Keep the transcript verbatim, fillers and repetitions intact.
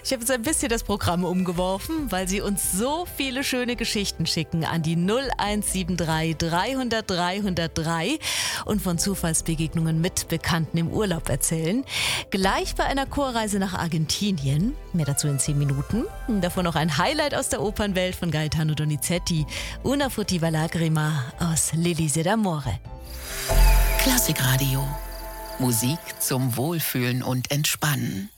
Ich habe jetzt ein bisschen das Programm umgeworfen, weil Sie uns so viele schöne Geschichten schicken an die null eins sieben drei dreihundert dreihundertdrei und von Zufallsbegegnungen mit Bekannten im Urlaub erzählen. Gleich bei einer Chorreise nach Argentinien, mehr dazu in zehn Minuten. Davor noch ein Highlight aus der Opernwelt von Gaetano Donizetti, Una furtiva lagrima aus L'Elise d'Amore. Klassikradio. Musik zum Wohlfühlen und Entspannen.